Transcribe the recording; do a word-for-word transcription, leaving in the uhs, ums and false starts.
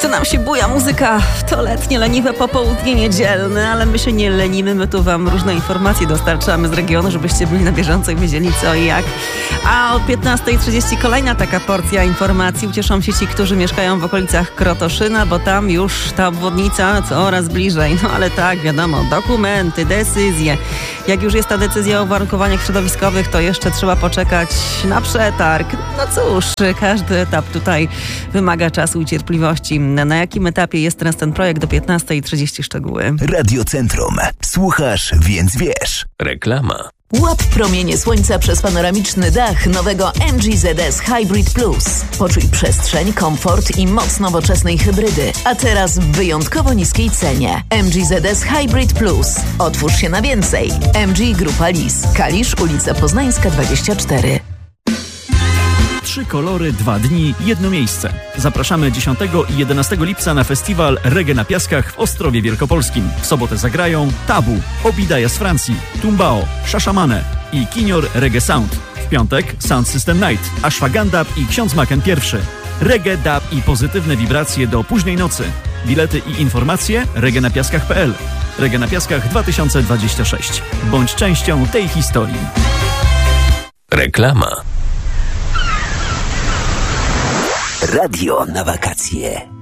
nam się buja muzyka w to letnie, leniwe popołudnie niedzielne, ale my się nie lenimy, my tu wam różne informacje dostarczamy z regionu, żebyście byli na bieżąco i wiedzieli co i jak. A o piętnasta trzydzieści kolejna taka porcja informacji. Ucieszą się ci, którzy mieszkają w okolicach Krotoszyna, bo tam już ta obwodnica coraz bliżej. No ale tak, wiadomo, dokumenty, decyzje. Jak już jest ta decyzja o uwarunkowaniach środowiskowych, to jeszcze trzeba poczekać na przetarg. No cóż, każdy etap tutaj wymaga czasu i cierpliwości. Na jakim etapie jest teraz ten projekt? Do piętnasta trzydzieści szczegóły. Radiocentrum. Słuchasz, więc wiesz. Reklama. Łap promienie słońca przez panoramiczny dach nowego M G Z S Hybrid Plus. Poczuj przestrzeń, komfort i moc nowoczesnej hybrydy. A teraz w wyjątkowo niskiej cenie. M G Z S Hybrid Plus. Otwórz się na więcej. M G Grupa Lis. Kalisz, ulica Poznańska dwadzieścia cztery. Trzy kolory, dwa dni, jedno miejsce. Zapraszamy dziesiątego i jedenastego lipca na festiwal Reggae na Piaskach w Ostrowie Wielkopolskim. W sobotę zagrają Tabu, Obidaja z Francji, Tumbao, Shashamane i Kinior Reggae Sound. W piątek Sound System Night, Ashwagandha i Ksiądz Maken pierwszy. Reggae, dub i pozytywne wibracje do późnej nocy. Bilety i informacje reggae na piaskach kropka p l. Reggae na Piaskach dwa tysiące dwadzieścia sześć. Bądź częścią tej historii. Reklama. Radio na wakacje.